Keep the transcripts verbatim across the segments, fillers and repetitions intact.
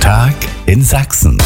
Tag in Sachsen.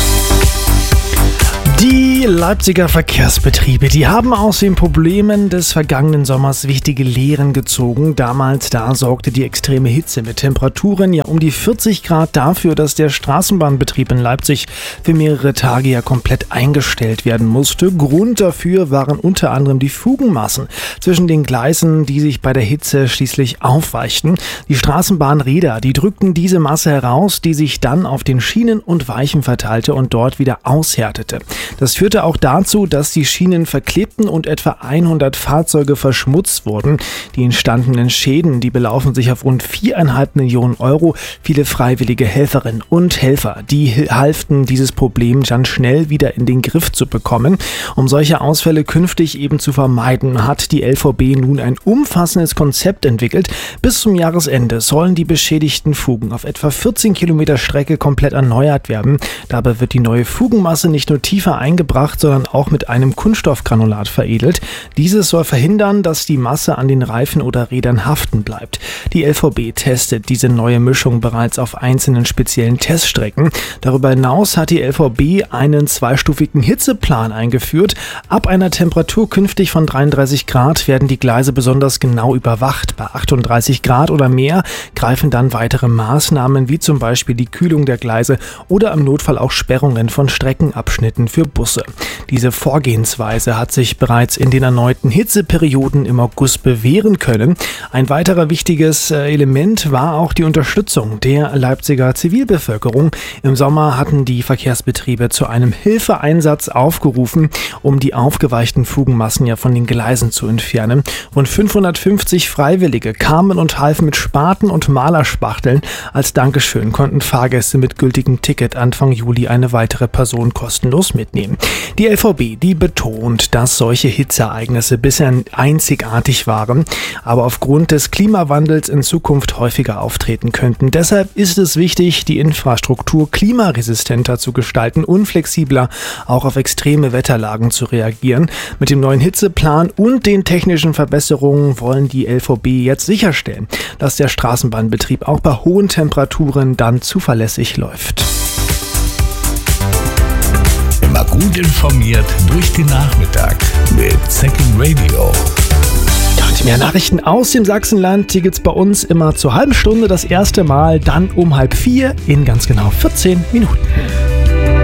Die Leipziger Verkehrsbetriebe, die haben aus den Problemen des vergangenen Sommers wichtige Lehren gezogen. Damals, da sorgte die extreme Hitze mit Temperaturen ja um die vierzig Grad dafür, dass der Straßenbahnbetrieb in Leipzig für mehrere Tage ja komplett eingestellt werden musste. Grund dafür waren unter anderem die Fugenmassen zwischen den Gleisen, die sich bei der Hitze schließlich aufweichten. Die Straßenbahnräder, die drückten diese Masse heraus, die sich dann auf den Schienen und Weichen verteilte und dort wieder aushärtete. Das führte auch dazu, dass die Schienen verklebten und etwa hundert Fahrzeuge verschmutzt wurden. Die entstandenen Schäden, die belaufen sich auf rund viereinhalb Millionen Euro. Viele freiwillige Helferinnen und Helfer, die halfen, dieses Problem dann schnell wieder in den Griff zu bekommen. Um solche Ausfälle künftig eben zu vermeiden, hat die L V B nun ein umfassendes Konzept entwickelt. Bis zum Jahresende sollen die beschädigten Fugen auf etwa vierzehn Kilometer Strecke komplett erneuert werden. Dabei wird die neue Fugenmasse nicht nur tiefer eingebracht, sondern auch mit einem Kunststoffgranulat veredelt. Dieses soll verhindern, dass die Masse an den Reifen oder Rädern haften bleibt. Die L V B testet diese neue Mischung bereits auf einzelnen speziellen Teststrecken. Darüber hinaus hat die L V B einen zweistufigen Hitzeplan eingeführt. Ab einer Temperatur künftig von dreiunddreißig Grad werden die Gleise besonders genau überwacht. Bei achtunddreißig Grad oder mehr greifen dann weitere Maßnahmen, wie zum Beispiel die Kühlung der Gleise oder im Notfall auch Sperrungen von Streckenabschnitten für Busse. Diese Vorgehensweise hat sich bereits in den erneuten Hitzeperioden im August bewähren können. Ein weiterer wichtiges Element war auch die Unterstützung der Leipziger Zivilbevölkerung. Im Sommer hatten die Verkehrsbetriebe zu einem Hilfeeinsatz aufgerufen, um die aufgeweichten Fugenmassen ja von den Gleisen zu entfernen. Rund fünfhundertfünfzig Freiwillige kamen und halfen mit Spaten und Malerspachteln. Als Dankeschön konnten Fahrgäste mit gültigem Ticket Anfang Juli eine weitere Person kostenlos mitnehmen. Die L V B, die betont, dass solche Hitzeereignisse bisher einzigartig waren, aber aufgrund des Klimawandels in Zukunft häufiger auftreten könnten. Deshalb ist es wichtig, die Infrastruktur klimaresistenter zu gestalten und flexibler auch auf extreme Wetterlagen zu reagieren. Mit dem neuen Hitzeplan und den technischen Verbesserungen wollen die L V B jetzt sicherstellen, dass der Straßenbahnbetrieb auch bei hohen Temperaturen dann zuverlässig läuft. Immer gut informiert durch den Nachmittag mit Second Radio. Ja, und mehr Nachrichten aus dem Sachsenland, die gibt's bei uns immer zur halben Stunde das erste Mal, dann um halb vier in ganz genau vierzehn Minuten.